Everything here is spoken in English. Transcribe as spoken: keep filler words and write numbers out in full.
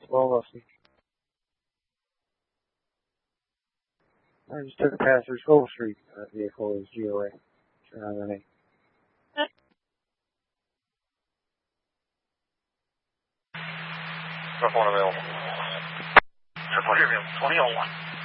Well, Wilson. I just took a pass through School Street. That vehicle is G O A. Surrounding me. Report available. Report available. twenty oh one.